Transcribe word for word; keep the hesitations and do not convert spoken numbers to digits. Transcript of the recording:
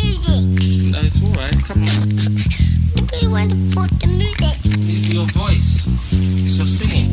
music. No, it's alright. Come on. We want to put the music. It's your voice. It's your singing.